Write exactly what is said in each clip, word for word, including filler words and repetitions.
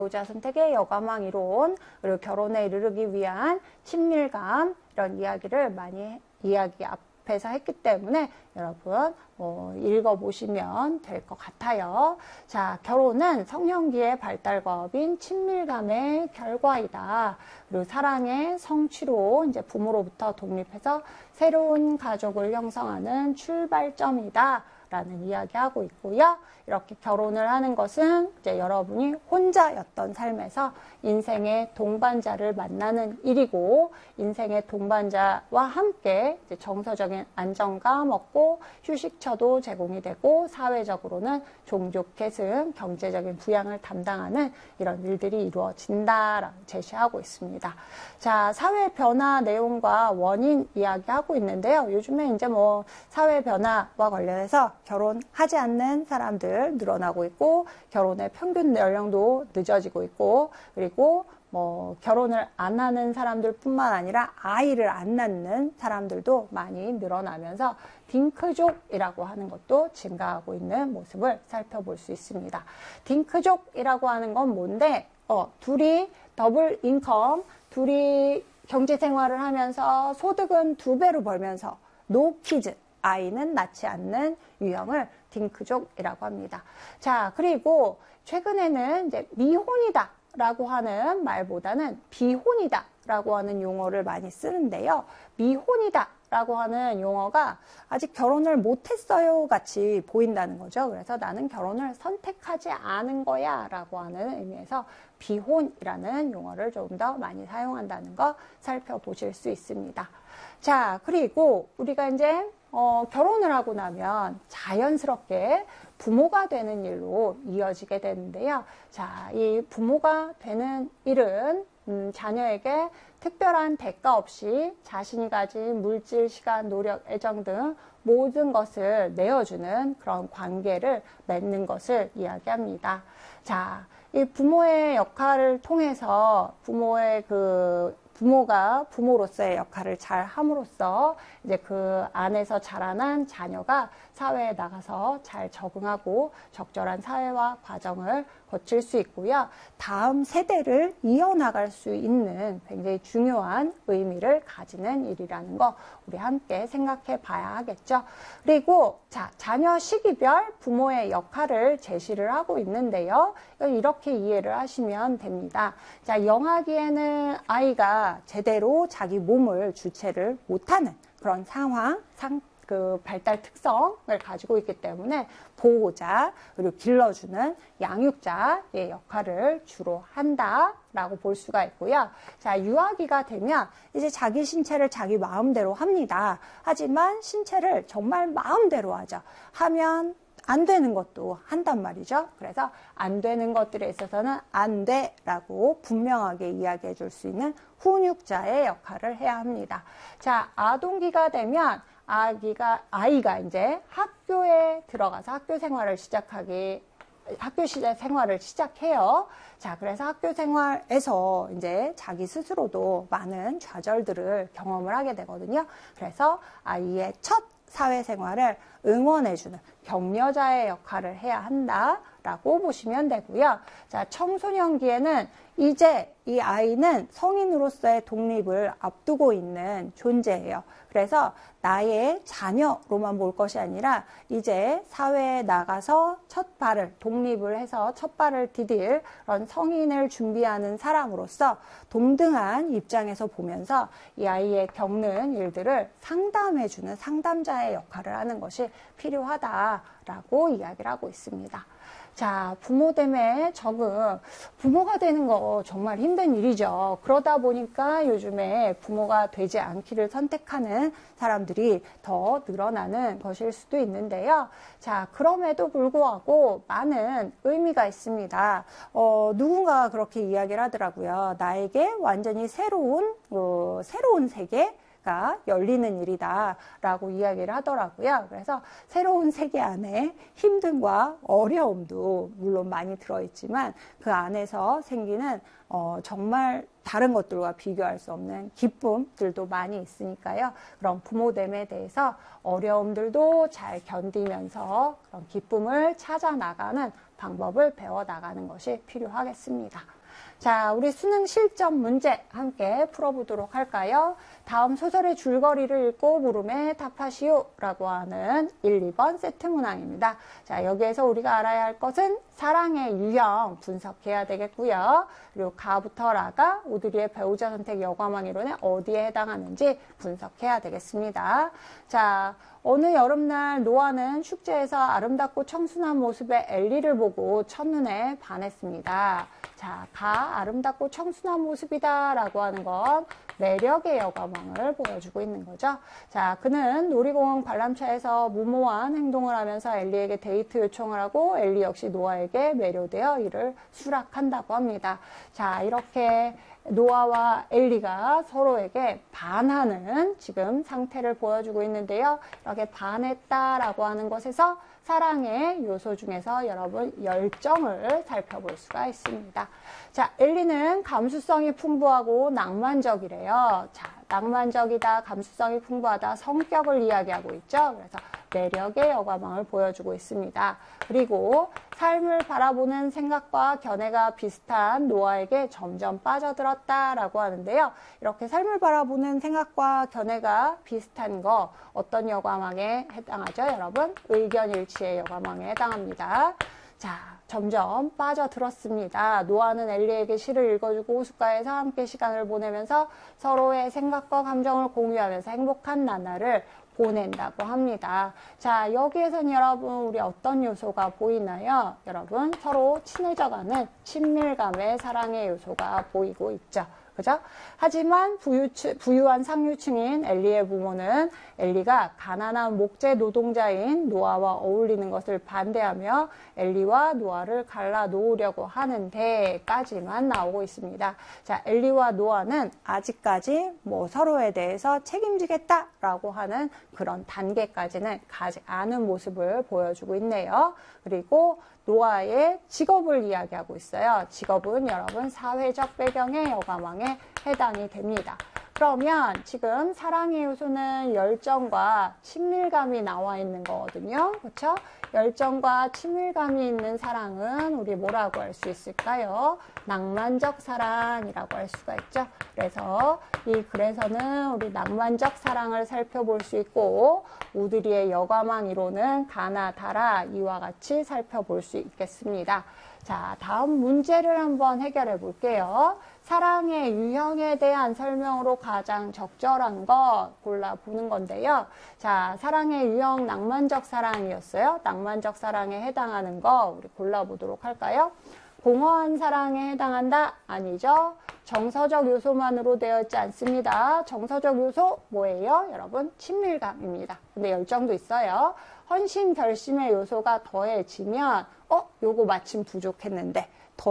배우자 선택의 여가망 이론, 그리고 결혼에 이르기 위한 친밀감, 이런 이야기를 많이 이야기 앞에서 했기 때문에 여러분 뭐 읽어보시면 될 것 같아요. 자, 결혼은 성년기의 발달과 업인 친밀감의 결과이다. 그리고 사랑의 성취로 이제 부모로부터 독립해서 새로운 가족을 형성하는 출발점이다. 라는 이야기하고 있고요. 이렇게 결혼을 하는 것은 이제 여러분이 혼자였던 삶에서 인생의 동반자를 만나는 일이고, 인생의 동반자와 함께 이제 정서적인 안정감 얻고 휴식처도 제공이 되고, 사회적으로는 종족 계승, 경제적인 부양을 담당하는 이런 일들이 이루어진다라고 제시하고 있습니다. 자, 사회 변화 내용과 원인 이야기하고 있는데요. 요즘에 이제 뭐 사회 변화와 관련해서 결혼하지 않는 사람들 늘어나고 있고, 결혼의 평균 연령도 늦어지고 있고, 그리고 뭐 결혼을 안 하는 사람들 뿐만 아니라 아이를 안 낳는 사람들도 많이 늘어나면서 딩크족이라고 하는 것도 증가하고 있는 모습을 살펴볼 수 있습니다. 딩크족이라고 하는 건 뭔데, 어, 둘이 더블 인컴, 둘이 경제 생활을 하면서 소득은 두 배로 벌면서 노 키즈, 아이는 낳지 않는 유형을 딩크족이라고 합니다. 자, 그리고 최근에는 이제 미혼이다 라고 하는 말보다는 비혼이다 라고 하는 용어를 많이 쓰는데요. 미혼이다 라고 하는 용어가 아직 결혼을 못했어요 같이 보인다는 거죠. 그래서 나는 결혼을 선택하지 않은 거야 라고 하는 의미에서 비혼이라는 용어를 조금 더 많이 사용한다는 거 살펴보실 수 있습니다. 자, 그리고 우리가 이제 어, 결혼을 하고 나면 자연스럽게 부모가 되는 일로 이어지게 되는데요. 자, 이 부모가 되는 일은 음, 자녀에게 특별한 대가 없이 자신이 가진 물질, 시간, 노력, 애정 등 모든 것을 내어주는 그런 관계를 맺는 것을 이야기합니다. 자, 이 부모의 역할을 통해서 부모의 그 부모가 부모로서의 역할을 잘 함으로써 이제 그 안에서 자라난 자녀가 사회에 나가서 잘 적응하고 적절한 사회화 과정을 거칠 수 있고요. 다음 세대를 이어나갈 수 있는 굉장히 중요한 의미를 가지는 일이라는 거 우리 함께 생각해 봐야 하겠죠. 그리고 자, 자녀 시기별 부모의 역할을 제시를 하고 있는데요. 이렇게 이해를 하시면 됩니다. 자, 영아기에는 아이가 제대로 자기 몸을 주체를 못하는 그런 상황, 상, 그 발달 특성을 가지고 있기 때문에 보호자, 그리고 길러주는 양육자의 역할을 주로 한다라고 볼 수가 있고요. 자, 유아기가 되면 이제 자기 신체를 자기 마음대로 합니다. 하지만 신체를 정말 마음대로 하죠. 하면 안 되는 것도 한단 말이죠. 그래서 안 되는 것들에 있어서는 안 돼라고 분명하게 이야기해 줄 수 있는 훈육자의 역할을 해야 합니다. 자, 아동기가 되면 아기가, 아이가 이제 학교에 들어가서 학교 생활을 시작하기, 학교 시작 생활을 시작해요. 자, 그래서 학교 생활에서 이제 자기 스스로도 많은 좌절들을 경험을 하게 되거든요. 그래서 아이의 첫 사회생활을 응원해주는 격려자의 역할을 해야 한다라고 보시면 되고요. 자, 청소년기에는 이제 이 아이는 성인으로서의 독립을 앞두고 있는 존재예요. 그래서 나의 자녀로만 볼 것이 아니라 이제 사회에 나가서 첫 발을, 독립을 해서 첫 발을 디딜 그런 성인을 준비하는 사람으로서 동등한 입장에서 보면서 이 아이의 겪는 일들을 상담해주는 상담자의 역할을 하는 것이 필요하다라고 이야기를 하고 있습니다. 자, 부모됨에 적응, 부모가 되는 거 정말 힘든 일이죠. 그러다 보니까 요즘에 부모가 되지 않기를 선택하는 사람들이 더 늘어나는 것일 수도 있는데요. 자, 그럼에도 불구하고 많은 의미가 있습니다. 어, 누군가가 그렇게 이야기를 하더라고요. 나에게 완전히 새로운, 어, 새로운 세계, 가 열리는 일이다 라고 이야기를 하더라고요. 그래서 새로운 세계 안에 힘듦과 어려움도 물론 많이 들어있지만 그 안에서 생기는 어, 정말 다른 것들과 비교할 수 없는 기쁨들도 많이 있으니까요. 그런 부모됨에 대해서 어려움들도 잘 견디면서 그런 기쁨을 찾아 나가는 방법을 배워나가는 것이 필요하겠습니다. 자, 우리 수능 실전 문제 함께 풀어보도록 할까요? 다음 소설의 줄거리를 읽고 물음에 답하시오 라고 하는 일, 이 번 세트 문항입니다. 자, 여기에서 우리가 알아야 할 것은 사랑의 유형 분석해야 되겠고요. 그리고 가부터 라가 오드리의 배우자 선택 여과망 이론에 어디에 해당하는지 분석해야 되겠습니다. 자, 어느 여름날 노아는 축제에서 아름답고 청순한 모습의 엘리를 보고 첫눈에 반했습니다. 자, 가 아름답고 청순한 모습이다 라고 하는 건 매력의 여과망을 보여주고 있는 거죠. 자, 그는 놀이공원 관람차에서 무모한 행동을 하면서 엘리에게 데이트 요청을 하고 엘리 역시 노아에게 매료되어 이를 수락한다고 합니다. 자, 이렇게 노아와 엘리가 서로에게 반하는 지금 상태를 보여주고 있는데요. 이렇게 반했다라고 하는 것에서 사랑의 요소 중에서 여러분 열정을 살펴볼 수가 있습니다. 자, 엘리는 감수성이 풍부하고 낭만적이래요. 자, 낭만적이다, 감수성이 풍부하다, 성격을 이야기하고 있죠. 그래서 매력의 여과망을 보여주고 있습니다. 그리고 삶을 바라보는 생각과 견해가 비슷한 노아에게 점점 빠져들었다라고 하는데요. 이렇게 삶을 바라보는 생각과 견해가 비슷한 거 어떤 여과망에 해당하죠? 여러분, 의견일치의 여과망에 해당합니다. 자, 점점 빠져들었습니다. 노아는 엘리에게 시를 읽어주고 호숫가에서 함께 시간을 보내면서 서로의 생각과 감정을 공유하면서 행복한 나날을 보낸다고 합니다. 자, 여기에서는 여러분 우리 어떤 요소가 보이나요? 여러분 서로 친해져가는 친밀감의 사랑의 요소가 보이고 있죠. 그죠? 하지만 부유추, 부유한 상류층인 엘리의 부모는 엘리가 가난한 목재 노동자인 노아와 어울리는 것을 반대하며 엘리와 노아를 갈라놓으려고 하는데까지만 나오고 있습니다. 자, 엘리와 노아는 아직까지 뭐 서로에 대해서 책임지겠다라고 하는 그런 단계까지는 가지 않은 모습을 보여주고 있네요. 그리고 노아의 직업을 이야기하고 있어요. 직업은 여러분 사회적 배경의 여과망에 해당이 됩니다. 그러면 지금 사랑의 요소는 열정과 친밀감이 나와 있는 거거든요. 그렇죠? 열정과 친밀감이 있는 사랑은 우리 뭐라고 할 수 있을까요? 낭만적 사랑이라고 할 수가 있죠. 그래서 이 글에서는 우리 낭만적 사랑을 살펴볼 수 있고 오드리의 여과망 이론은 가나 다라 이와 같이 살펴볼 수 있겠습니다. 자, 다음 문제를 한번 해결해 볼게요. 사랑의 유형에 대한 설명으로 가장 적절한 것 골라보는 건데요. 자, 사랑의 유형 낭만적 사랑이었어요. 낭만적 사랑에 해당하는 거 우리 골라보도록 할까요? 공허한 사랑에 해당한다? 아니죠. 정서적 요소만으로 되어 있지 않습니다. 정서적 요소 뭐예요? 여러분, 친밀감입니다. 근데 열정도 있어요. 헌신, 결심의 요소가 더해지면 어? 요거 마침 부족했는데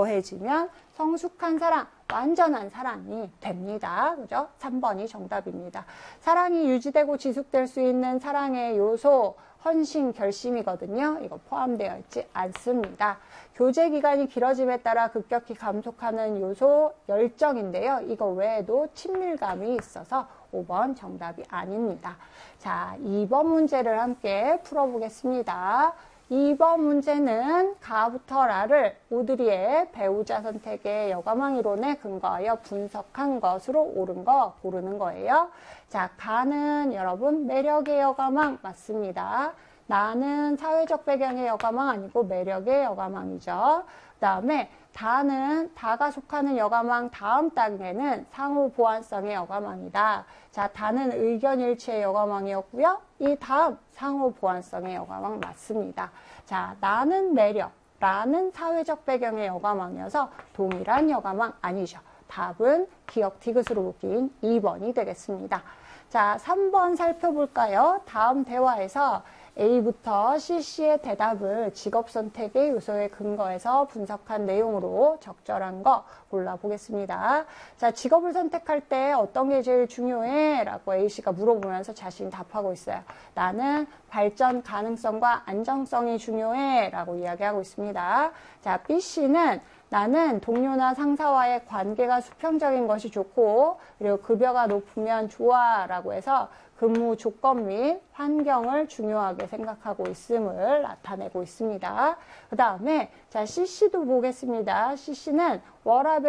더해지면 성숙한 사랑, 완전한 사랑이 됩니다. 그죠? 삼 번이 정답입니다. 사랑이 유지되고 지속될 수 있는 사랑의 요소, 헌신, 결심이거든요. 이거 포함되어 있지 않습니다. 교제 기간이 길어짐에 따라 급격히 감속하는 요소, 열정인데요. 이거 외에도 친밀감이 있어서 오 번 정답이 아닙니다. 자, 이 번 문제를 함께 풀어보겠습니다. 이 번 문제는 가부터 라를 오드리의 배우자 선택의 여과망 이론에 근거하여 분석한 것으로 옳은 거 고르는 거예요. 자, 가는 여러분 매력의 여과망 맞습니다. 나는 사회적 배경의 여과망 아니고 매력의 여과망이죠. 그 다음에 다는 다가 속하는 여과망 다음 단계는 상호 보완성의 여과망이다. 자, 다는 의견일치의 여과망이었고요. 이 다음 상호 보완성의 여과망 맞습니다. 자, 나는 매력, 라는 사회적 배경의 여과망이어서 동일한 여과망 아니죠. 답은 기억 디귿으로 묶인 이 번이 되겠습니다. 자, 삼 번 살펴볼까요? 다음 대화에서 A부터 씨씨의 대답을 직업 선택의 요소에 근거해서 분석한 내용으로 적절한 거 골라보겠습니다. 자, 직업을 선택할 때 어떤 게 제일 중요해? 라고 A씨가 물어보면서 자신이 답하고 있어요. 나는 발전 가능성과 안정성이 중요해 라고 이야기하고 있습니다. 자, B씨는 나는 동료나 상사와의 관계가 수평적인 것이 좋고 그리고 급여가 높으면 좋아 라고 해서 근무 조건 및 환경을 중요하게 생각하고 있음을 나타내고 있습니다. 그 다음에 자 씨씨도 보겠습니다. 씨씨는 워라밸